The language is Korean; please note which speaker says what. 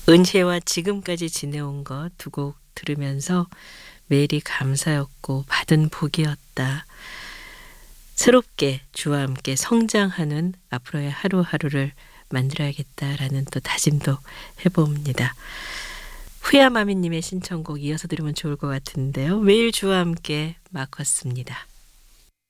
Speaker 1: 은혜와 지금까지 지내온 것 두 곡 들으면서 매일이 감사였고 받은 복이었다. 새롭게 주와 함께 성장하는 앞으로의 하루하루를 만들어야겠다라는 또 다짐도 해봅니다. 후야마미님의 신청곡 이어서 들으면 좋을 것 같은데요. 매일 주와 함께 마커스입니다.